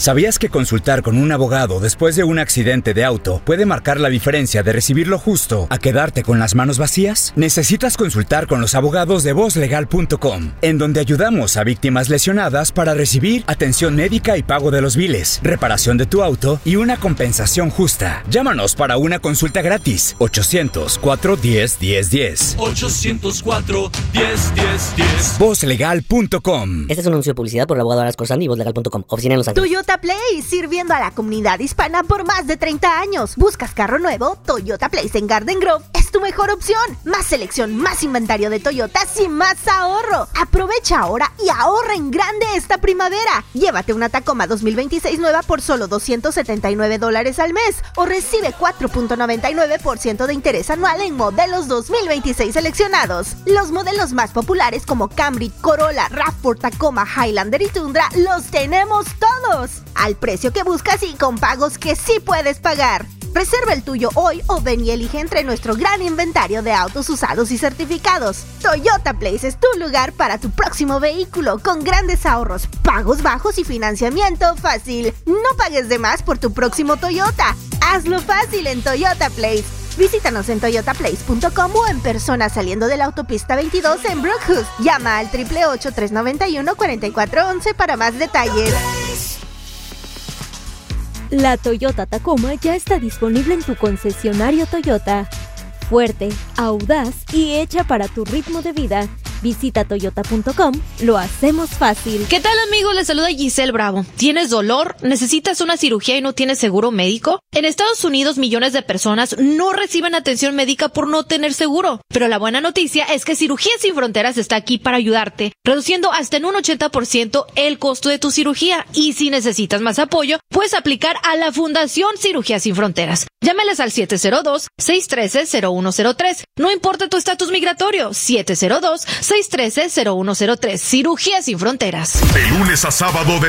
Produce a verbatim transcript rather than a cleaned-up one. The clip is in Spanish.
¿Sabías que consultar con un abogado después de un accidente de auto puede marcar la diferencia de recibir lo justo a quedarte con las manos vacías? Necesitas consultar con los abogados de voz legal punto com, en donde ayudamos a víctimas lesionadas para recibir atención médica y pago de los biles, reparación de tu auto y una compensación justa. Llámanos para una consulta gratis. ochocientos, cuatro diez, diez diez. ochocientos cuatro, diez, diez, diez. voz legal punto com. Este es un anuncio de publicidad por el abogado Aras Corsandi y voz legal punto com. Oficina en Los Ángeles. Toyota Play, sirviendo a la comunidad hispana por más de treinta años. ¿Buscas carro nuevo? Toyota Place en Garden Grove es tu mejor opción. Más selección, más inventario de Toyota y más ahorro. Aprovecha ahora y ahorra en grande esta primavera. Llévate una Tacoma dos mil veintiséis nueva por solo doscientos setenta y nueve dólares al mes o recibe cuatro punto noventa y nueve por ciento de interés anual en modelos dos mil veintiséis seleccionados. Los modelos más populares como Camry, Corolla, RAV cuatro, Tacoma, Highlander y Tundra los tenemos todos al precio que buscas y con pagos que sí puedes pagar. Reserva el tuyo hoy o ven y elige entre nuestro gran inventario de autos usados y certificados. Toyota Place es tu lugar para tu próximo vehículo con grandes ahorros, pagos bajos y financiamiento fácil. No pagues de más por tu próximo Toyota. Hazlo fácil en Toyota Place. Visítanos en toyota place punto com o en persona saliendo de la autopista veintidós en Brookhurst. Llama al ocho ocho ocho, tres nueve uno, cuatro cuatro uno uno para más detalles. La Toyota Tacoma ya está disponible en tu concesionario Toyota. Fuerte, audaz y hecha para tu ritmo de vida. Visita toyota punto com, lo hacemos fácil. ¿Qué tal, amigos? Les saluda Giselle Bravo. ¿Tienes dolor? ¿Necesitas una cirugía y no tienes seguro médico? En Estados Unidos, millones de personas no reciben atención médica por no tener seguro. Pero la buena noticia es que Cirugías Sin Fronteras está aquí para ayudarte, reduciendo hasta en un ochenta por ciento el costo de tu cirugía. Y si necesitas más apoyo, puedes aplicar a la Fundación Cirugías Sin Fronteras. Llámales al siete cero dos, seis uno tres, cero uno cero tres. No importa tu estatus migratorio, siete cero dos, seis uno tres, cero uno cero tres. Cirugías Sin Fronteras. De lunes a sábado de